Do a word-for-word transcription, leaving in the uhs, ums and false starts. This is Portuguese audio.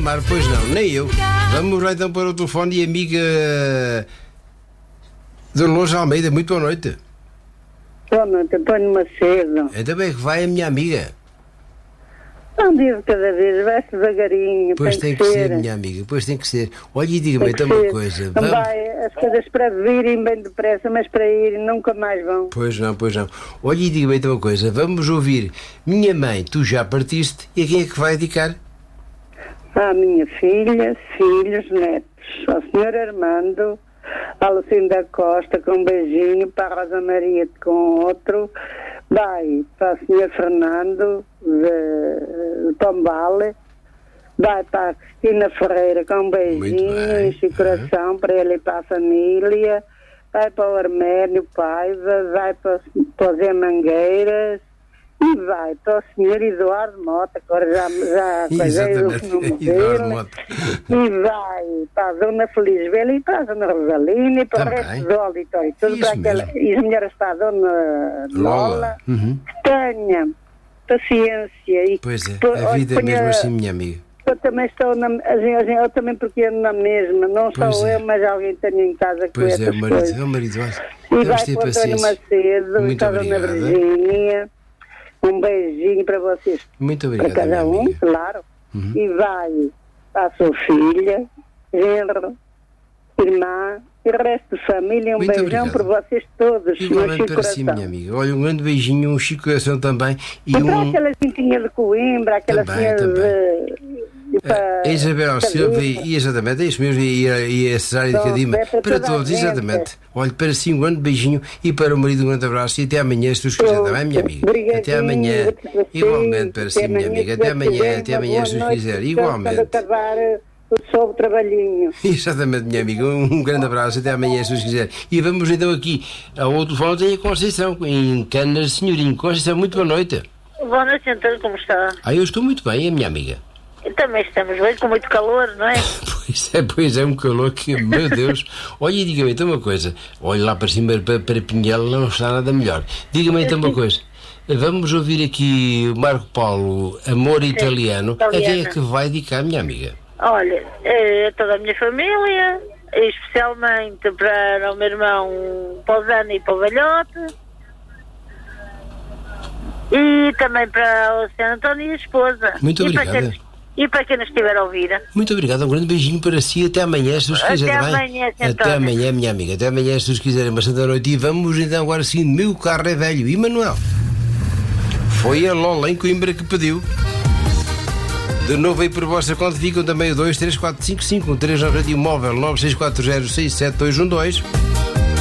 chamar, pois não, nem eu. Vamos lá então para o telefone e amiga Dolores Almeida, muito boa noite. Boa noite, António Macedo. Ainda bem que vai a minha amiga. Não digo cada vez, vai-se devagarinho. Pois tem, tem que, que ser, minha amiga, pois tem que ser. Olha e diga-me então uma coisa. Vamos... Vai, as coisas para virem bem depressa, mas para irem nunca mais vão. Pois não, pois não. Olha e diga-me então uma coisa. Vamos ouvir Minha Mãe, Tu Já Partiste, e a quem é que vai dedicar? À minha filha, filhos, netos, ao senhor Armando, à Lucinda Costa com um beijinho, para a Rosa Maria com outro, vai para o senhor Fernando de Tombale, vai para a Cristina Ferreira com um beijinho, enche o coração uhum. para ele e para a família, vai para o Arménio Paiva, vai para, para o Zé Mangueiras, e vai para o senhor Eduardo Mota, agora já, já coisei o nome dele, e vai para a Dona Feliz Velha e para a Dona Rosalina e para também. O resto do auditório, tudo para aquela, e as mulheres para a Dona Lola, Lola. Uhum. Que tenha paciência. E pois é, por, a vida é mesmo assim, minha amiga. Eu também estou na, assim, eu também porque ando na mesma, não só pois eu, é. Mas alguém tenho em casa que pois essas é, o marido, coisas. É o marido, e vai para o António Macedo, muito para a Dona Virgínia. Um beijinho para vocês. Muito obrigado. Para cada um, amiga. claro. Uhum. E vai para a sua filha, genro, irmã e o resto de família. Um muito beijão obrigado. Para vocês todos. Igualmente para si, minha amiga. Olha, um grande beijinho, um chico coração também. E, e para um... aquela cintinha de Coimbra, aquela também, senhora também. de... Para a Isabel Silva, e exatamente, é isso mesmo, e a, e a Cesária de Cadima, para, para todos, exatamente. Olha, para si um grande beijinho e para o marido um grande abraço e até amanhã, se tu quiser, também, minha amiga. Até amanhã, igualmente para si, minha amiga. Até amanhã, até amanhã, se tu quiser, igualmente. Sobre o trabalhinho. Exatamente, minha amiga. Um grande abraço, até amanhã, se Deus quiser. E vamos então aqui ao outro telefone, tem a Conceição, em Canas, senhorinho. Conceição, muito boa noite. Boa noite, Antônio, como está? Ah, eu estou muito bem, a minha amiga. Também estamos bem, com muito calor, não é? Pois é, pois é, um calor que, meu Deus. Olha, e diga-me então uma coisa. Olha lá para cima, para, para Pinhel, não está nada melhor. Diga-me então uma coisa. Vamos ouvir aqui o Marco Paulo, Amor Sim, Italiano. Italiana. A quem é que vai dedicar, minha amiga? Olha, é toda a minha família, especialmente para o meu irmão Pausano e para o Velhote, e também para o senhor António e a esposa. Muito e obrigada. Para quem, e para quem nos estiver a ouvir. Muito obrigado, um grande beijinho para si, até amanhã, se Deus quiser. Até amanhã, Até amanhã, minha amiga, até amanhã, se Deus quiser, uma santa noite. E vamos então agora sim, meu carro é velho. E Manuel? Foi a Lola em Coimbra que pediu. De novo aí por vossa conta ficam também o dois três quatro cinco cinco um três nove móvel nove seis quatro zero seis sete dois um dois.